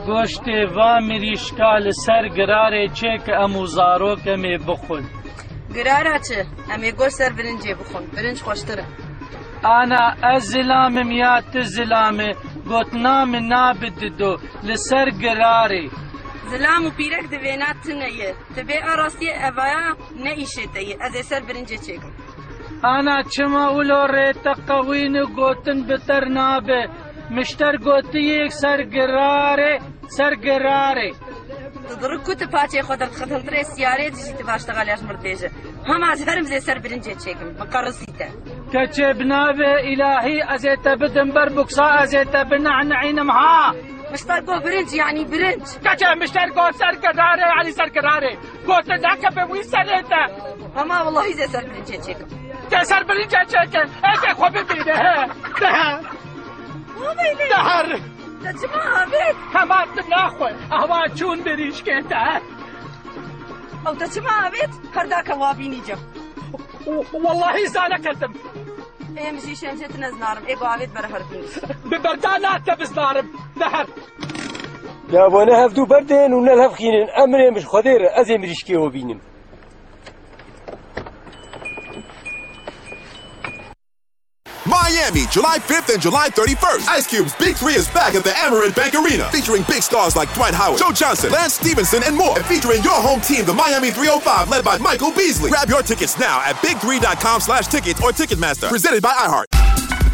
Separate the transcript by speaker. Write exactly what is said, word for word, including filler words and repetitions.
Speaker 1: گۆشتێ وا مریشکا لەسەر گرارێ چێکە ئەم و زارۆکەمێ بخۆن.
Speaker 2: گرارە چ؟ ئەمێ گۆشت سەر برنجێ بخۆن، برنج خۆشترە.
Speaker 1: ئانا ئەس زلامم یا ت زلامێ گۆتنامە نابددۆ لەسەر گرارێ.
Speaker 2: زلام و پیرەک دەوێنات تنەیە، تبێ ئاڕاستیە ئەڤایە نەئیشێتەیە، ئەزێ سەر برنجێ چێکم.
Speaker 1: ئانا چما ولۆ ڕێتە قەوین و گۆتن بتەر نابێ، مشتەر گۆتیەک سەر گرارێ سەر گرارێ.
Speaker 2: تضرب كتب باتي خدر خدم تري سيارات جيت باشتغل يا جمر بيجه هم ازهرم زي سر برنجه تشيكم بقرصيته
Speaker 1: كتبنا الهي ازيت بدن بربكسا ازيت بنعنعين مها
Speaker 2: مشتركو برنج يعني برنج
Speaker 1: كتب مشتركو سر كراري يعني سر كراري قلت ذاك بوي سنته
Speaker 2: اما والله زي سر برنجه تشيكم
Speaker 1: سر برنجه تشيكم ايه خو ببينه ده دهر
Speaker 2: تجمع بيت
Speaker 1: كمان ناخوي اهوا چون بريش كده
Speaker 2: او تجمع بيت هرداك وابيني جو
Speaker 1: والله زانا كذب
Speaker 2: ايه مشي شنجت نزنارم ايه قاعد برهردني
Speaker 1: ببردانات تبزنارم دهر
Speaker 3: يا وانا هفدو بردين ونلهف خينن امري مش خدير ازي مريشكي وبينم
Speaker 4: Miami, July fifth and July thirty-first. Ice Cube's Big Three is back at the Amerant Bank Arena, featuring big stars like Dwight Howard, Joe Johnson, Lance Stevenson, and more. And featuring your home team, the Miami three oh five, led by Michael Beasley. Grab your tickets now at big three dot com slash tickets or Ticketmaster. Presented by iHeart.